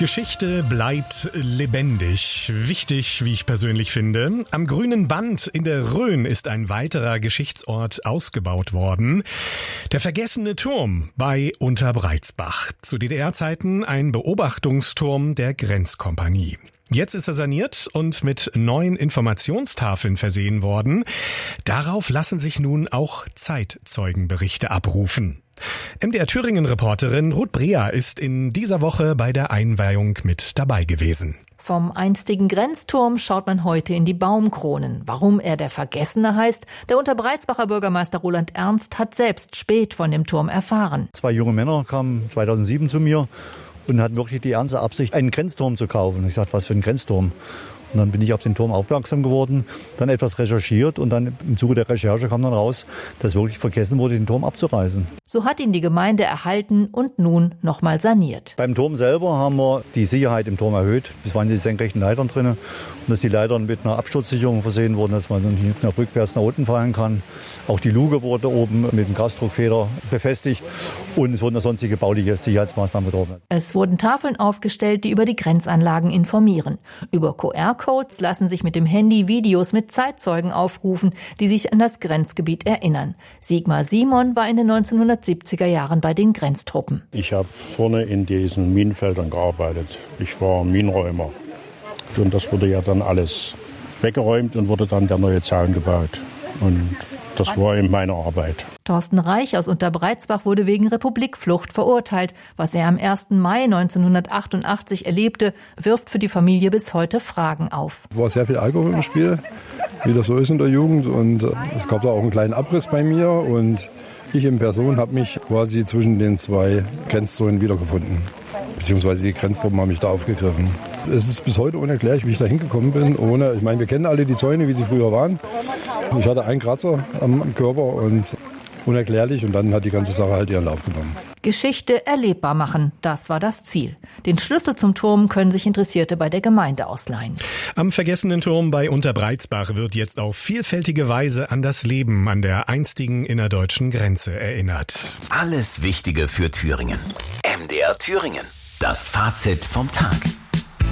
Geschichte bleibt lebendig. Wichtig, wie ich persönlich finde. Am Grünen Band in der Rhön ist ein weiterer Geschichtsort ausgebaut worden. Der vergessene Turm bei Unterbreizbach. Zu DDR-Zeiten ein Beobachtungsturm der Grenzkompanie. Jetzt ist er saniert und mit neuen Informationstafeln versehen worden. Darauf lassen sich nun auch Zeitzeugenberichte abrufen. MDR Thüringen-Reporterin Ruth Breer ist in dieser Woche bei der Einweihung mit dabei gewesen. Vom einstigen Grenzturm schaut man heute in die Baumkronen. Warum er der Vergessene heißt? Der Unterbreizbacher Bürgermeister Roland Ernst hat selbst spät von dem Turm erfahren. 2 junge Männer kamen 2007 zu mir und hatten wirklich die ernste Absicht, einen Grenzturm zu kaufen. Ich sagte, was für ein Grenzturm? Und dann bin ich auf den Turm aufmerksam geworden, dann etwas recherchiert und dann im Zuge der Recherche kam dann raus, dass wirklich vergessen wurde, den Turm abzureißen. So hat ihn die Gemeinde erhalten und nun nochmal saniert. Beim Turm selber haben wir die Sicherheit im Turm erhöht. Es waren die senkrechten Leitern drin und dass die Leitern mit einer Absturzsicherung versehen wurden, dass man dann nicht mehr rückwärts nach unten fallen kann. Auch die Luke wurde oben mit einem Gasdruckfeder befestigt und es wurden sonstige bauliche Sicherheitsmaßnahmen getroffen. Es wurden Tafeln aufgestellt, die über die Grenzanlagen informieren. Über QR-Codes lassen sich mit dem Handy Videos mit Zeitzeugen aufrufen, die sich an das Grenzgebiet erinnern. Sigmar Simon war in den 1970er Jahren bei den Grenztruppen. Ich habe vorne in diesen Minenfeldern gearbeitet. Ich war Minenräumer. Und das wurde ja dann alles weggeräumt und wurde dann der neue Zaun gebaut. Und das war eben meine Arbeit. Thorsten Reich aus Unterbreizbach wurde wegen Republikflucht verurteilt. Was er am 1. Mai 1988 erlebte, wirft für die Familie bis heute Fragen auf. Es war sehr viel Alkohol im Spiel, wie das so ist in der Jugend. Und es gab da auch einen kleinen Abriss bei mir. Und ich in Person habe mich quasi zwischen den 2 Grenzzonen wiedergefunden. Beziehungsweise die Grenztruppen haben mich da aufgegriffen. Es ist bis heute unerklärlich, wie ich da hingekommen bin. Ich meine, wir kennen alle die Zäune, wie sie früher waren. Ich hatte einen Kratzer am Körper und unerklärlich. Und dann hat die ganze Sache halt ihren Lauf genommen. Geschichte erlebbar machen, das war das Ziel. Den Schlüssel zum Turm können sich Interessierte bei der Gemeinde ausleihen. Am vergessenen Turm bei Unterbreizbach wird jetzt auf vielfältige Weise an das Leben an der einstigen innerdeutschen Grenze erinnert. Alles Wichtige für Thüringen. MDR Thüringen. Das Fazit vom Tag.